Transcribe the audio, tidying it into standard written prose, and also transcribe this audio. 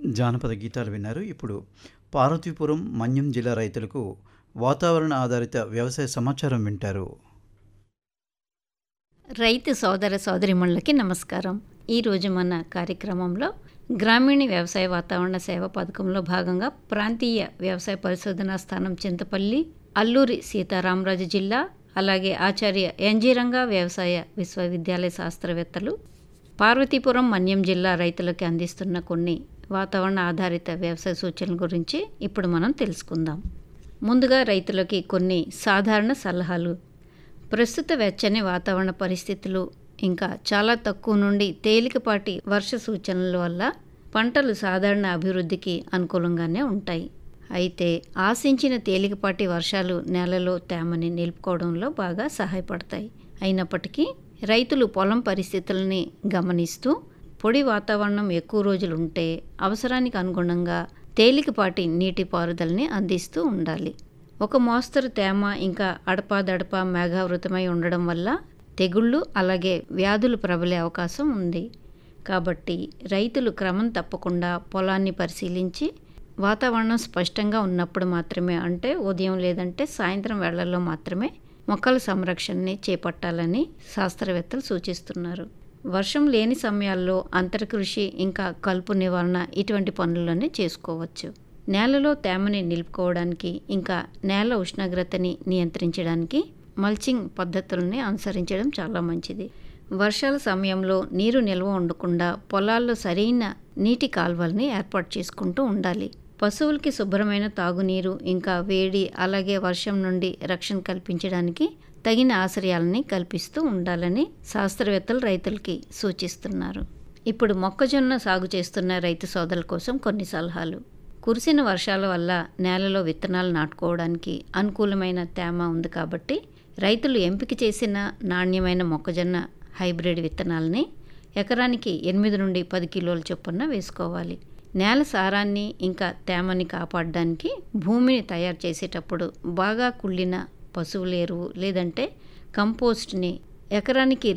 జానపద గీతాలు విన్నారు. ఇప్పుడు పార్వతీపురం, మన్యం జిల్లా రైతులకు వాతావరణ ఆధారిత వ్యవసాయ సమాచారం వింటారు. రైతు సోదర సోదరిమణులకి నమస్కారం. ఈరోజు మన కార్యక్రమంలో గ్రామీణ వ్యవసాయ వాతావరణ సేవ పథకంలో భాగంగా ప్రాంతీయ వ్యవసాయ పరిశోధనా స్థానం చింతపల్లి, అల్లూరి సీతారామరాజు జిల్లా, అలాగే ఆచార్య ఎన్జీ రంగా వ్యవసాయ విశ్వవిద్యాలయ శాస్త్రవేత్తలు పార్వతీపురం, మన్యం జిల్లా రైతులకి అందిస్తున్న కొన్ని వాతావరణ ఆధారిత వ్యవసాయ సూచనల గురించి ఇప్పుడు మనం తెలుసుకుందాం. ముందుగా రైతులకి కొన్ని సాధారణ సలహాలు. ప్రస్తుత వెచ్చని వాతావరణ పరిస్థితులు ఇంకా చాలా తక్కువ నుండి తేలికపాటి వర్ష సూచనల వల్ల పంటలు సాధారణ అభివృద్ధికి అనుకూలంగానే ఉంటాయి. అయితే ఆశించిన తేలికపాటి వర్షాలు నేలలో తేమని నిలుపుకోవడంలో బాగా సహాయపడతాయి. అయినప్పటికీ రైతులు పొలం పరిస్థితులని గమనిస్తూ పొడి వాతావరణం ఎక్కువ రోజులు ఉంటే అవసరానికి అనుగుణంగా తేలికపాటి నీటిపారుదలని అందిస్తూ ఉండాలి. ఒక మోస్తరు తేమ ఇంకా అడపాదడపా మేఘావృతమై ఉండడం వల్ల తెగుళ్ళు అలాగే వ్యాధులు ప్రబలే అవకాశం ఉంది. కాబట్టి రైతులు క్రమం తప్పకుండా పొలాన్ని పరిశీలించి వాతావరణం స్పష్టంగా ఉన్నప్పుడు మాత్రమే, అంటే ఉదయం లేదంటే సాయంత్రం వేళల్లో మాత్రమే మొక్కల సంరక్షణని చేపట్టాలని శాస్త్రవేత్తలు సూచిస్తున్నారు. వర్షం లేని సమయాల్లో అంతరకృషి ఇంకా కలుపు నివారణ ఇటువంటి పనులన్నీ చేసుకోవచ్చు. నేలలో తేమని నిలుపుకోవడానికి ఇంకా నేల ఉష్ణోగ్రతని నియంత్రించడానికి మల్చింగ్ పద్ధతుల్ని అనుసరించడం చాలా మంచిది. వర్షాల సమయంలో నీరు నిల్వ ఉండకుండా పొలాల్లో సరైన నీటి కాల్వల్ని ఏర్పాటు చేసుకుంటూ ఉండాలి. పశువులకి శుభ్రమైన తాగునీరు ఇంకా వేడి అలాగే వర్షం నుండి రక్షణ కల్పించడానికి తగిన ఆశ్రయాలని కల్పిస్తూ ఉండాలని శాస్త్రవేత్తలు రైతులకి సూచిస్తున్నారు. ఇప్పుడు మొక్కజొన్న సాగు చేస్తున్న రైతు సోదరుల కోసం కొన్ని సలహాలు. కురిసిన వర్షాల వల్ల నేలలో విత్తనాలు నాటుకోవడానికి అనుకూలమైన తేమ ఉంది కాబట్టి రైతులు ఎంపిక చేసిన నాణ్యమైన మొక్కజొన్న హైబ్రిడ్ విత్తనాలని ఎకరానికి 8 నుండి 10 కిలోల చొప్పున వేసుకోవాలి. నేల సారాన్ని ఇంకా తేమని కాపాడడానికి భూమిని తయారు చేసేటప్పుడు బాగా కుళ్ళిన పశువుల ఎరువు లేదంటే కంపోస్ట్ని ఎకరానికి